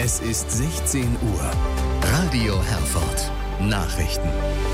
Es ist 16 Uhr. Radio Herford. Nachrichten.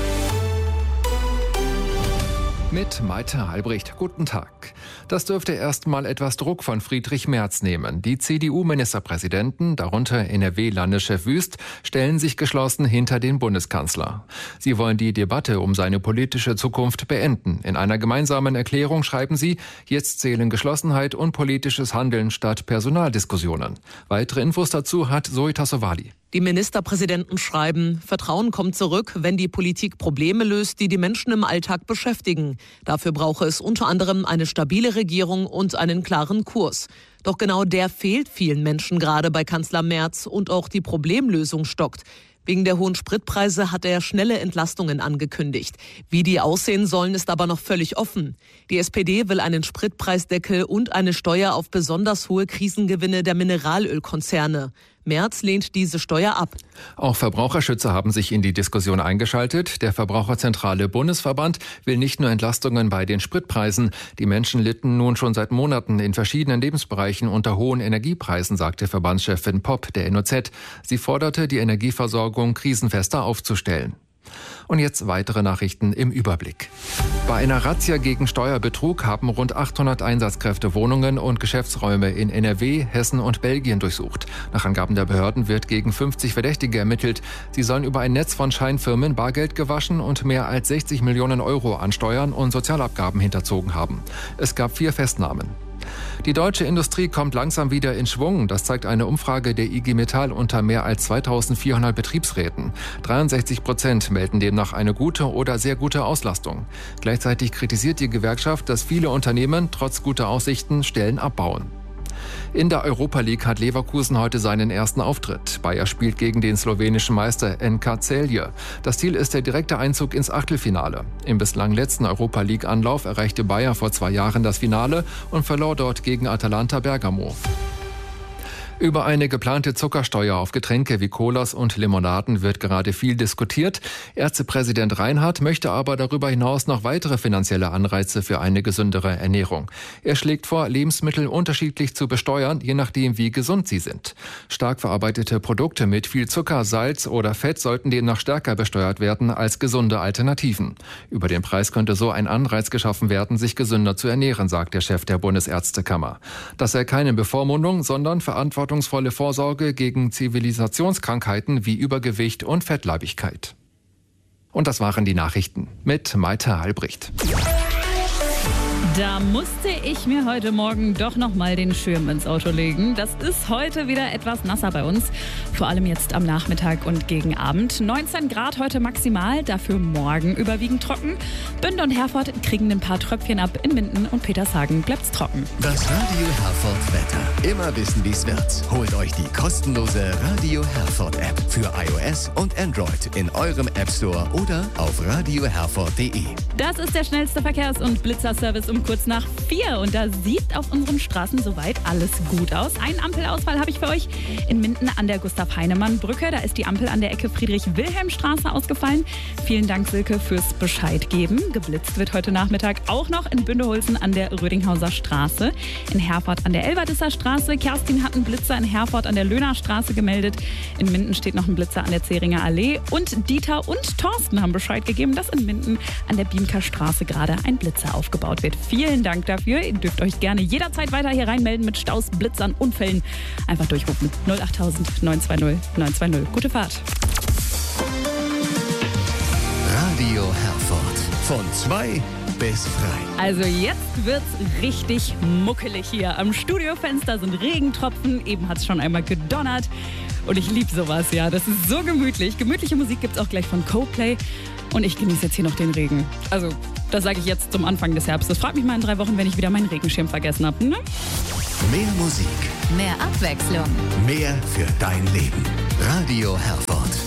Mit Maite Albrecht. Guten Tag. Das dürfte erstmal etwas Druck von Friedrich Merz nehmen. Die CDU-Ministerpräsidenten, darunter NRW-Landeschef Wüst, stellen sich geschlossen hinter den Bundeskanzler. Sie wollen die Debatte um seine politische Zukunft beenden. In einer gemeinsamen Erklärung schreiben sie, jetzt zählen Geschlossenheit und politisches Handeln statt Personaldiskussionen. Weitere Infos dazu hat Zoe Tassovali. Die Ministerpräsidenten schreiben, Vertrauen kommt zurück, wenn die Politik Probleme löst, die die Menschen im Alltag beschäftigen. Dafür brauche es unter anderem eine stabile Regierung und einen klaren Kurs. Doch genau der fehlt vielen Menschen gerade bei Kanzler Merz und auch die Problemlösung stockt. Wegen der hohen Spritpreise hat er schnelle Entlastungen angekündigt. Wie die aussehen sollen, ist aber noch völlig offen. Die SPD will einen Spritpreisdeckel und eine Steuer auf besonders hohe Krisengewinne der Mineralölkonzerne. Merz lehnt diese Steuer ab. Auch Verbraucherschützer haben sich in die Diskussion eingeschaltet. Der Verbraucherzentrale Bundesverband will nicht nur Entlastungen bei den Spritpreisen. Die Menschen litten nun schon seit Monaten in verschiedenen Lebensbereichen unter hohen Energiepreisen, sagte Verbandschefin Popp der NOZ. Sie forderte, die Energieversorgung krisenfester aufzustellen. Und jetzt weitere Nachrichten im Überblick. Bei einer Razzia gegen Steuerbetrug haben rund 800 Einsatzkräfte Wohnungen und Geschäftsräume in NRW, Hessen und Belgien durchsucht. Nach Angaben der Behörden wird gegen 50 Verdächtige ermittelt. Sie sollen über ein Netz von Scheinfirmen Bargeld gewaschen und mehr als 60 Millionen Euro an Steuern und Sozialabgaben hinterzogen haben. Es gab 4 Festnahmen. Die deutsche Industrie kommt langsam wieder in Schwung. Das zeigt eine Umfrage der IG Metall unter mehr als 2400 Betriebsräten. 63% melden demnach eine gute oder sehr gute Auslastung. Gleichzeitig kritisiert die Gewerkschaft, dass viele Unternehmen trotz guter Aussichten Stellen abbauen. In der Europa League hat Leverkusen heute seinen ersten Auftritt. Bayer spielt gegen den slowenischen Meister NK Celje. Das Ziel ist der direkte Einzug ins Achtelfinale. Im bislang letzten Europa League Anlauf erreichte Bayer vor 2 Jahren das Finale und verlor dort gegen Atalanta Bergamo. Über eine geplante Zuckersteuer auf Getränke wie Colas und Limonaden wird gerade viel diskutiert. Ärztepräsident Reinhardt möchte aber darüber hinaus noch weitere finanzielle Anreize für eine gesündere Ernährung. Er schlägt vor, Lebensmittel unterschiedlich zu besteuern, je nachdem wie gesund sie sind. Stark verarbeitete Produkte mit viel Zucker, Salz oder Fett sollten demnach stärker besteuert werden als gesunde Alternativen. Über den Preis könnte so ein Anreiz geschaffen werden, sich gesünder zu ernähren, sagt der Chef der Bundesärztekammer. Das sei keine Bevormundung, sondern verantwortungsvolle Vorsorge gegen Zivilisationskrankheiten wie Übergewicht und Fettleibigkeit. Und das waren die Nachrichten mit Maite Albrecht. Da musste ich mir heute Morgen doch noch mal den Schirm ins Auto legen. Das ist heute wieder etwas nasser bei uns, vor allem jetzt am Nachmittag und gegen Abend. 19 Grad heute maximal, dafür morgen überwiegend trocken. Bünde und Herford kriegen ein paar Tröpfchen ab, in Minden und Petershagen bleibt's trocken. Das Radio Herford Wetter. Immer wissen, wie's wird. Holt euch die kostenlose Radio Herford App für iOS und Android in eurem App Store oder auf radioherford.de. Das ist der schnellste Verkehrs- und Blitzerservice um kurz nach 4 und da sieht auf unseren Straßen soweit alles gut aus. Einen Ampelausfall habe ich für euch in Minden an der Gustav-Heinemann-Brücke. Da ist die Ampel an der Ecke Friedrich-Wilhelm-Straße ausgefallen. Vielen Dank, Silke, fürs Bescheid geben. Geblitzt wird heute Nachmittag auch noch in Bündeholzen an der Rödinghauser Straße, in Herford an der Elverdisser Straße. Kerstin hat einen Blitzer in Herford an der Löhner Straße gemeldet. In Minden steht noch ein Blitzer an der Zähringer Allee. Und Dieter und Thorsten haben Bescheid gegeben, dass in Minden an der Biemker Straße gerade ein Blitzer aufgebaut wird. Vielen Dank dafür. Ihr dürft euch gerne jederzeit weiter hier reinmelden mit Staus, Blitzern, Unfällen. Einfach durchrufen. 08000 920 920. Gute Fahrt. Radio Herford. Von 2 bis 3. Also jetzt wird's richtig muckelig hier. Am Studiofenster sind Regentropfen. Eben hat's schon einmal gedonnert. Und ich liebe sowas, ja. Das ist so gemütlich. Gemütliche Musik gibt's auch gleich von Coldplay. Und ich genieße jetzt hier noch den Regen. Also, das sage ich jetzt zum Anfang des Herbstes. Frag mich mal in 3 Wochen, wenn ich wieder meinen Regenschirm vergessen habe. Ne? Mehr Musik. Mehr Abwechslung. Mehr für dein Leben. Radio Herford.